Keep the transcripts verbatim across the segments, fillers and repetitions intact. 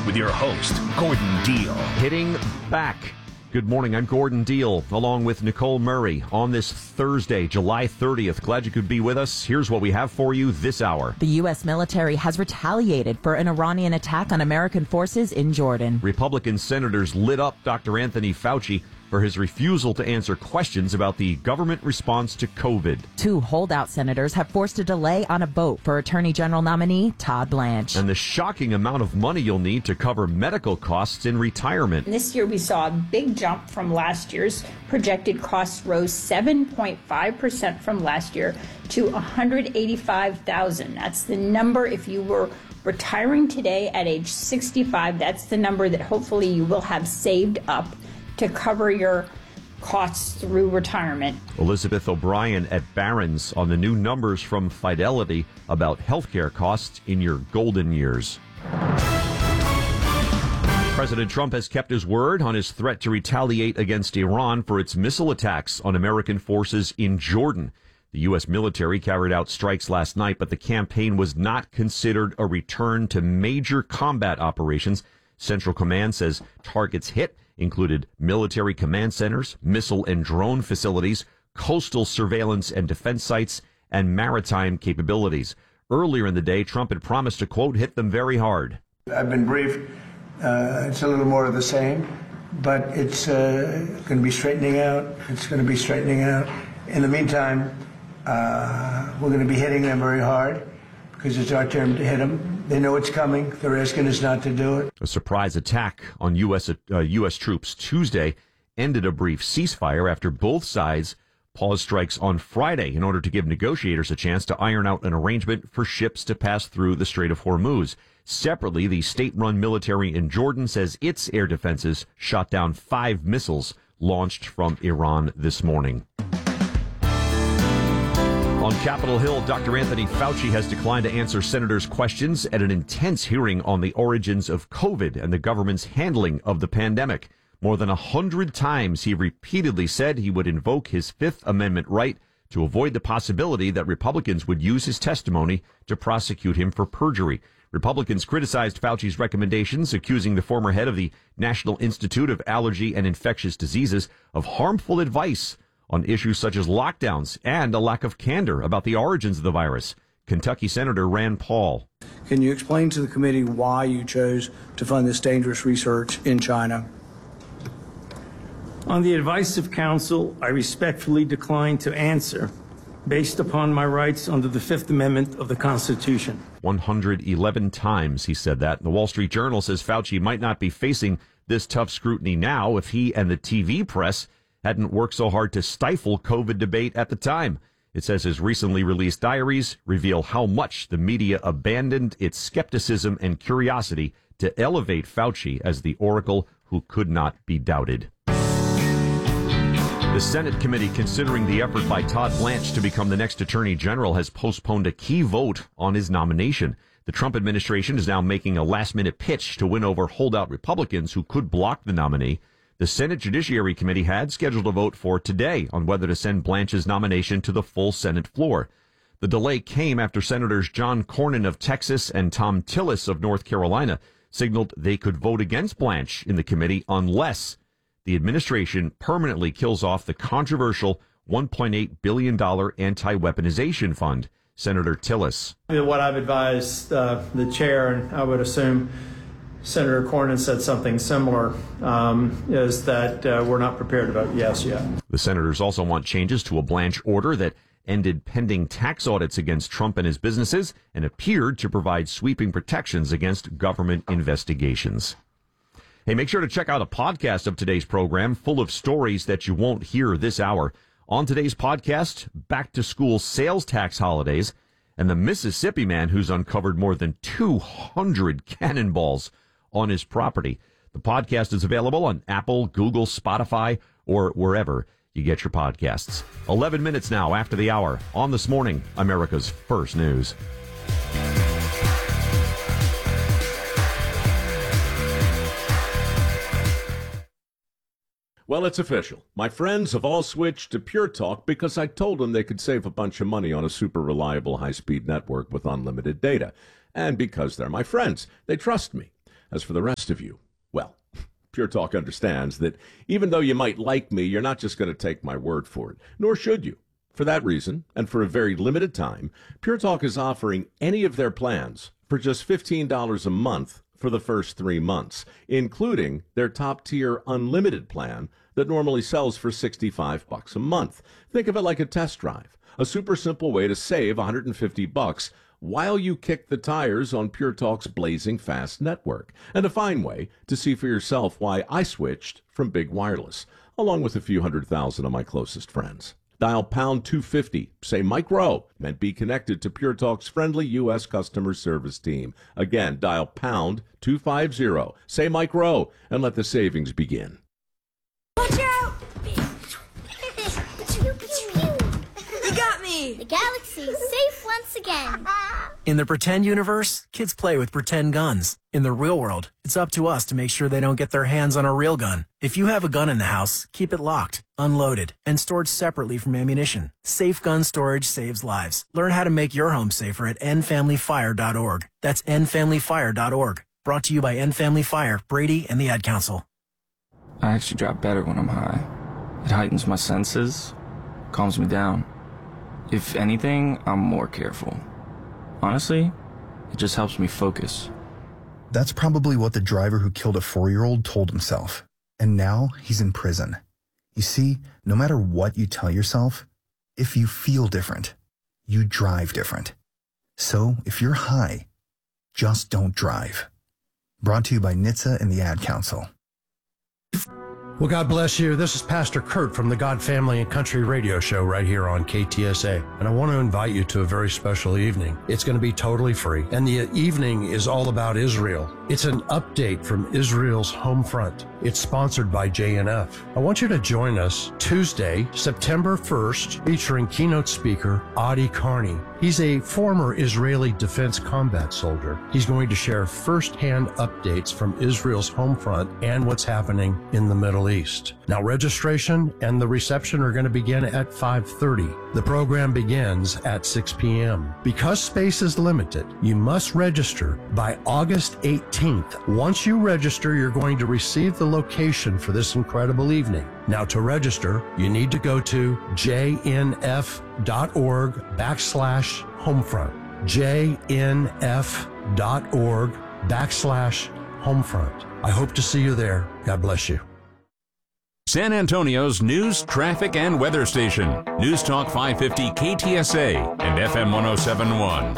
with your host, Gordon Deal. Hitting back. Good morning, I'm Gordon Deal, along with Nicole Murray on this Thursday, July thirtieth. Glad you could be with us. Here's what we have for you this hour. The U S military has retaliated for an Iranian attack on American forces in Jordan. Republican senators lit up Doctor Anthony Fauci for his refusal to answer questions about the government response to COVID. Two holdout senators have forced a delay on a vote for Attorney General nominee Todd Blanche. And the shocking amount of money you'll need to cover medical costs in retirement. This year we saw a big jump from last year's. Projected costs rose seven point five percent from last year to one hundred eighty-five thousand dollars. That's the number if you were retiring today at age sixty-five. That's the number that hopefully you will have saved up to cover your costs through retirement. Elizabeth O'Brien at Barron's on the new numbers from Fidelity about healthcare costs in your golden years. President Trump has kept his word on his threat to retaliate against Iran for its missile attacks on American forces in Jordan. The U S military carried out strikes last night, but the campaign was not considered a return to major combat operations. Central Command says targets hit included military command centers, missile and drone facilities, coastal surveillance and defense sites, and maritime capabilities. Earlier in the day, Trump had promised to, quote, hit them very hard. I've been briefed. Uh, it's a little more of the same, but it's uh, going to be straightening out. It's going to be straightening out. In the meantime, uh, we're going to be hitting them very hard because it's our turn to hit them. They know it's coming. They're asking us not to do it. A surprise attack on U S Uh, U S troops Tuesday ended a brief ceasefire after both sides paused strikes on Friday in order to give negotiators a chance to iron out an arrangement for ships to pass through the Strait of Hormuz. Separately, the state-run military in Jordan says its air defenses shot down five missiles launched from Iran this morning. On Capitol Hill, Doctor Anthony Fauci has declined to answer senators' questions at an intense hearing on the origins of COVID and the government's handling of the pandemic. More than a hundred times he repeatedly said he would invoke his Fifth Amendment right to avoid the possibility that Republicans would use his testimony to prosecute him for perjury. Republicans criticized Fauci's recommendations, accusing the former head of the National Institute of Allergy and Infectious Diseases of harmful advice on issues such as lockdowns and a lack of candor about the origins of the virus. Kentucky Senator Rand Paul. Can you explain to the committee why you chose to fund this dangerous research in China? On the advice of counsel, I respectfully decline to answer based upon my rights under the Fifth Amendment of the Constitution. one hundred eleven times he said that. The Wall Street Journal says Fauci might not be facing this tough scrutiny now if he and the T V press hadn't worked so hard to stifle COVID debate at the time. It says his recently released diaries reveal how much the media abandoned its skepticism and curiosity to elevate Fauci as the oracle who could not be doubted. The Senate committee considering the effort by Todd Blanche to become the next Attorney General has postponed a key vote on his nomination. The Trump administration is now making a last-minute pitch to win over holdout Republicans who could block the nominee. The Senate Judiciary Committee had scheduled a vote for today on whether to send Blanche's nomination to the full Senate floor. The delay came after Senators John Cornyn of Texas and Tom Tillis of North Carolina signaled they could vote against Blanche in the committee unless the administration permanently kills off the controversial one point eight billion dollars anti-weaponization fund. Senator Tillis. What I've advised uh, the chair, and I would assume Senator Cornyn said something similar, um, is that uh, we're not prepared to vote yes yet. The senators also want changes to a Blanche order that ended pending tax audits against Trump and his businesses and appeared to provide sweeping protections against government investigations. Hey, make sure to check out a podcast of today's program full of stories that you won't hear this hour. On today's podcast, back-to-school sales tax holidays and the Mississippi man who's uncovered more than two hundred cannonballs on his property. The podcast is available on Apple, Google, Spotify, or wherever you get your podcasts. eleven minutes now after the hour on This Morning, America's First News. Well, it's official. My friends have all switched to Pure Talk because I told them they could save a bunch of money on a super reliable high-speed network with unlimited data. And because they're my friends, they trust me. As for the rest of you, well, Pure Talk understands that even though you might like me, you're not just going to take my word for it, nor should you. For that reason, and for a very limited time, Pure Talk is offering any of their plans for just fifteen dollars a month for the first three months, including their top-tier unlimited plan that normally sells for sixty-five bucks a month. Think of it like a test drive, a super simple way to save one hundred fifty bucks while you kick the tires on Pure Talk's blazing fast network, and a fine way to see for yourself why I switched from big wireless, along with a few hundred thousand of my closest friends. Dial pound two fifty, say Mike Rowe, and be connected to Pure Talk's friendly U S customer service team. Again, dial pound two fifty, say Mike Rowe, and let the savings begin. Watch out! You got me! The galaxy is safe once again. In the pretend universe, kids play with pretend guns. In the real world, it's up to us to make sure they don't get their hands on a real gun. If you have a gun in the house, keep it locked, unloaded, and stored separately from ammunition. Safe gun storage saves lives. Learn how to make your home safer at end family fire dot org. That's end family fire dot org. Brought to you by End Family Fire, Brady, and the Ad Council. I actually drop better when I'm high. It heightens my senses, calms me down. If anything, I'm more careful. Honestly, it just helps me focus. That's probably what the driver who killed a four-year-old told himself. And now he's in prison. You see, no matter what you tell yourself, if you feel different, you drive different. So if you're high, just don't drive. Brought to you by N H T S A and the Ad Council. Well, God bless you. This is Pastor Kurt from the God Family and Country Radio Show right here on K T S A. And I want to invite you to a very special evening. It's going to be totally free. And the evening is all about Israel. It's an update from Israel's home front. It's sponsored by J N F. I want you to join us Tuesday, September first, featuring keynote speaker Adi Carney. He's a former Israeli defense combat soldier. He's going to share firsthand updates from Israel's home front and what's happening in the Middle East. Now, registration and the reception are going to begin at five thirty. The program begins at six p.m. Because space is limited, you must register by August eighteenth. Once you register, you're going to receive the location for this incredible evening. Now, to register, you need to go to jnf.org backslash homefront. jnf.org backslash homefront. I hope to see you there. God bless you. San Antonio's news, traffic, and weather station. News Talk five fifty K T S A and F M one oh seven point one.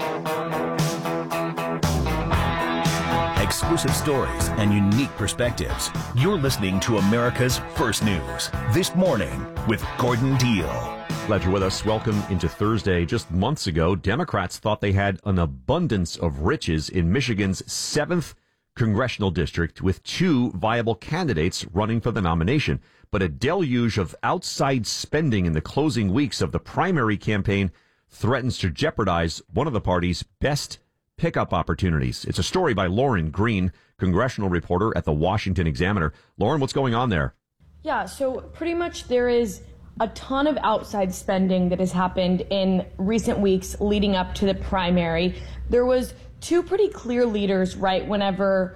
Exclusive stories and unique perspectives. You're listening to America's First News. This morning with Gordon Deal. Glad you're with us. Welcome into Thursday. Just months ago, Democrats thought they had an abundance of riches in Michigan's seventh congressional district with two viable candidates running for the nomination. But a deluge of outside spending in the closing weeks of the primary campaign threatens to jeopardize one of the party's best pickup opportunities. It's a story by Lauren Green, congressional reporter at the Washington Examiner. Lauren, what's going on there? Yeah, so pretty much there is a ton of outside spending that has happened in recent weeks leading up to the primary. There was two pretty clear leaders, right, whenever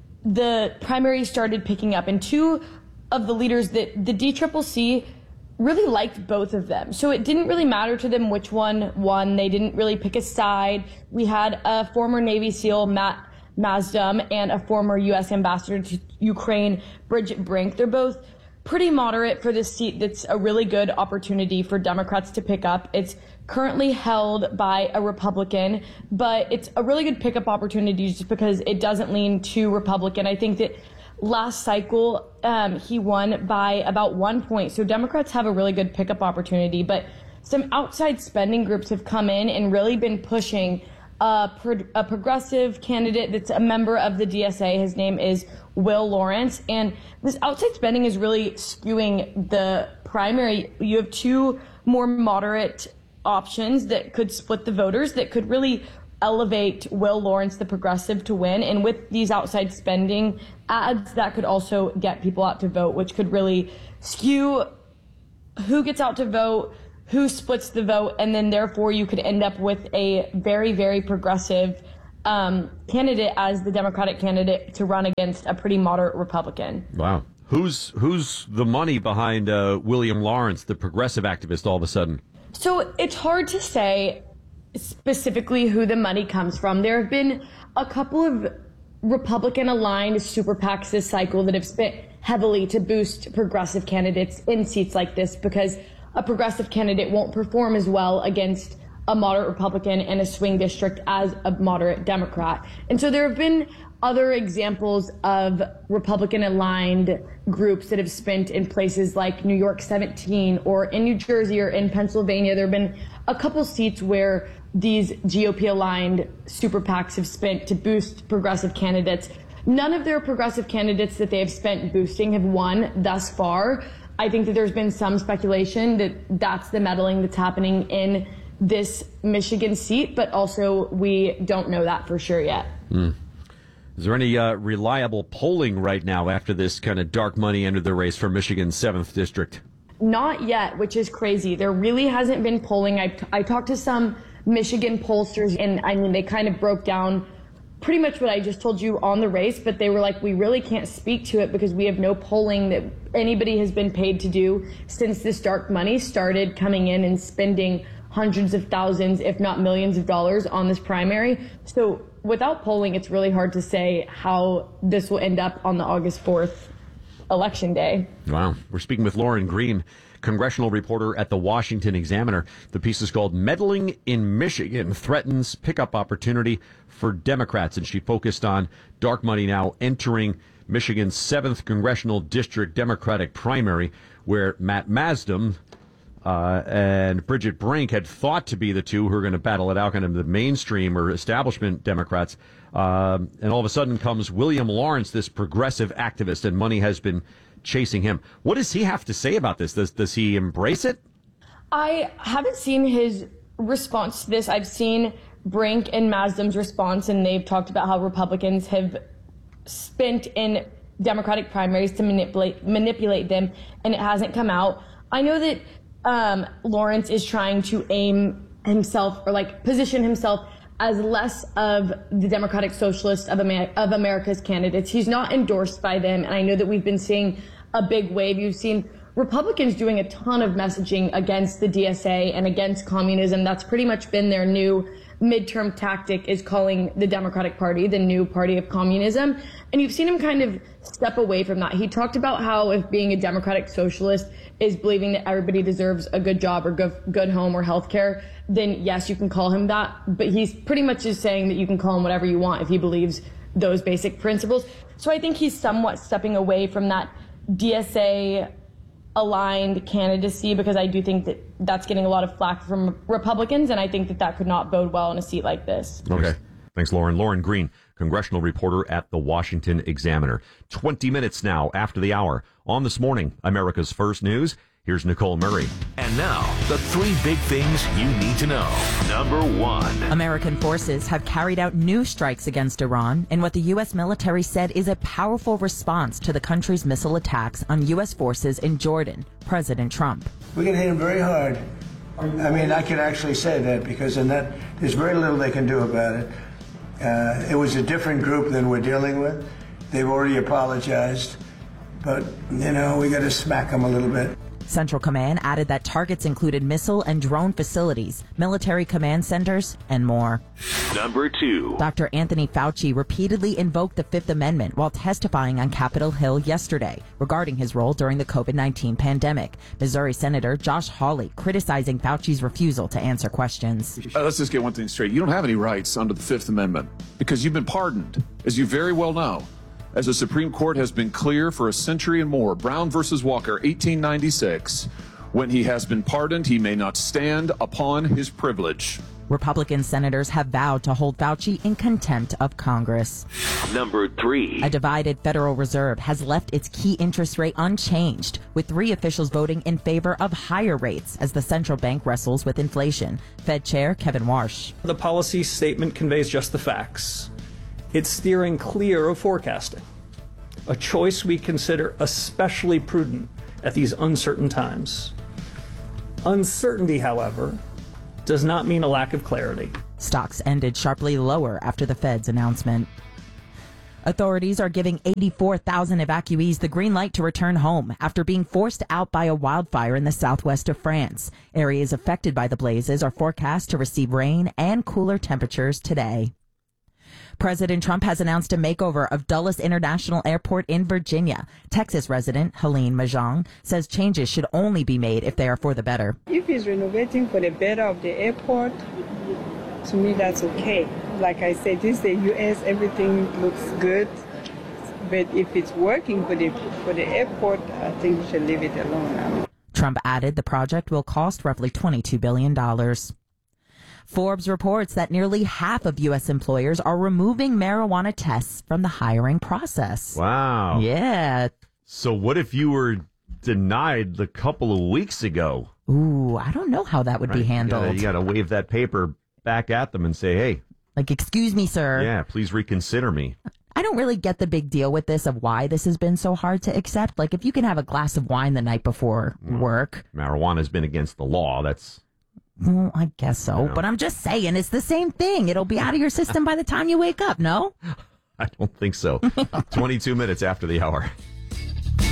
the primary started picking up, and two of the leaders that the D C C C really liked both of them. So it didn't really matter to them which one won. They didn't really pick a side. We had a former Navy SEAL, Matt Mazdum, and a former U S ambassador to Ukraine, Bridget Brink. They're both pretty moderate for this seat that's a really good opportunity for Democrats to pick up. It's currently held by a Republican, but it's a really good pickup opportunity just because it doesn't lean too Republican. I think that last cycle, um, he won by about one point. So Democrats have a really good pickup opportunity, but some outside spending groups have come in and really been pushing a, pro- a progressive candidate that's a member of the D S A. His name is Will Lawrence. And this outside spending is really skewing the primary. You have two more moderate options that could split the voters, that could really elevate Will Lawrence, the progressive, to win. And with these outside spending ads, that could also get people out to vote, which could really skew who gets out to vote, who splits the vote, and then therefore you could end up with a very, very progressive um, candidate as the Democratic candidate to run against a pretty moderate Republican. Wow. Who's who's the money behind uh, William Lawrence, the progressive activist, all of a sudden? So it's hard to say specifically who the money comes from. There have been a couple of Republican-aligned super PACs this cycle that have spent heavily to boost progressive candidates in seats like this because a progressive candidate won't perform as well against a moderate Republican in a swing district as a moderate Democrat. And so there have been other examples of Republican-aligned groups that have spent in places like New York seventeen or in New Jersey or in Pennsylvania. There have been a couple seats where these G O P-aligned super PACs have spent to boost progressive candidates. None of their progressive candidates that they have spent boosting have won thus far. I think that there's been some speculation that that's the meddling that's happening in this Michigan seat, but also we don't know that for sure yet. Mm. Is there any uh, reliable polling right now after this kind of dark money entered the race for Michigan's seventh district? Not yet, which is crazy. There really hasn't been polling. I, t- I talked to some Michigan pollsters, and I mean, they kind of broke down pretty much what I just told you on the race, but they were like, we really can't speak to it because we have no polling that anybody has been paid to do since this dark money started coming in and spending hundreds of thousands, if not millions of dollars on this primary. So without polling, it's really hard to say how this will end up on the August fourth election day. Wow. We're speaking with Lauren Green, congressional reporter at the Washington Examiner. The piece is called Meddling in Michigan Threatens Pickup Opportunity for Democrats. And she focused on dark money now entering Michigan's seventh congressional district Democratic primary, where Matt Masdam uh, and Bridget Brink had thought to be the two who are going to battle it out, kind of the mainstream or establishment Democrats. Um, and all of a sudden comes William Lawrence, this progressive activist, and money has been chasing him. What does he have to say about this? Does, does he embrace it? I haven't seen his response to this. I've seen Brink and Masdam's response, and they've talked about how Republicans have spent in Democratic primaries to manipulate manipulate them, and it hasn't come out. I know that um, Lawrence is trying to aim himself or like position himself as less of the Democratic Socialist of, Amer- of America's candidates. He's not endorsed by them, and I know that we've been seeing a big wave. You've seen Republicans doing a ton of messaging against the D S A and against communism. That's pretty much been their new midterm tactic, is calling the Democratic Party the new party of communism. And you've seen him kind of step away from that. He talked about how if being a Democratic Socialist is believing that everybody deserves a good job or good, good home or health care, then yes, you can call him that. But he's pretty much just saying that you can call him whatever you want if he believes those basic principles. So I think he's somewhat stepping away from that D S A aligned candidacy, because I do think that that's getting a lot of flack from Republicans, and I think that that could not bode well in a seat like this. Okay. Thanks, Lauren. Lauren Green, congressional reporter at the Washington Examiner. twenty minutes now after the hour. On This Morning, America's First News, here's Nicole Murray. And now, the three big things you need to know. Number one. American forces have carried out new strikes against Iran in what the U S military said is a powerful response to the country's missile attacks on U S forces in Jordan. President Trump. We're going to hit them very hard. I mean, I can actually say that because in that, there's very little they can do about it. Uh, it was a different group than we're dealing with. They've already apologized. But, you know, we got to smack them a little bit. Central Command added that targets included missile and drone facilities, military command centers, and more. Number two. Doctor Anthony Fauci repeatedly invoked the Fifth Amendment while testifying on Capitol Hill yesterday regarding his role during the COVID nineteen pandemic. Missouri Senator Josh Hawley criticizing Fauci's refusal to answer questions. Uh, let's just get one thing straight. You don't have any rights under the Fifth Amendment because you've been pardoned, as you very well know. As the Supreme Court has been clear for a century and more, Brown versus Walker, eighteen ninety-six, when he has been pardoned, he may not stand upon his privilege. Republican senators have vowed to hold Fauci in contempt of Congress. Number three. A divided Federal Reserve has left its key interest rate unchanged, with three officials voting in favor of higher rates as the central bank wrestles with inflation. Fed Chair Kevin Warsh. The policy statement conveys just the facts. It's steering clear of forecasting, a choice we consider especially prudent at these uncertain times. Uncertainty, however, does not mean a lack of clarity. Stocks ended sharply lower after the Fed's announcement. Authorities are giving eighty-four thousand evacuees the green light to return home after being forced out by a wildfire in the southwest of France. Areas affected by the blazes are forecast to receive rain and cooler temperatures today. President Trump has announced a makeover of Dulles International Airport in Virginia. Texas resident Helene Mahjong says changes should only be made if they are for the better. If he's renovating for the better of the airport, to me, that's okay. Like I said, this is the U S, everything looks good. But if it's working for the, for the airport, I think we should leave it alone now. Trump added the project will cost roughly twenty-two billion dollars. Forbes reports that nearly half of U S employers are removing marijuana tests from the hiring process. Wow. Yeah. So what if you were denied a couple of weeks ago? Ooh, I don't know how that would Right. be handled. You got to wave that paper back at them and say, hey. Like, excuse me, sir. Yeah, please reconsider me. I don't really get the big deal with this of why this has been so hard to accept. Like, if you can have a glass of wine the night before Mm. work. Marijuana's been against the law. That's... Well, I guess so. Yeah. But I'm just saying, it's the same thing. It'll be out of your system by the time you wake up, no? I don't think so. twenty-two minutes after the hour.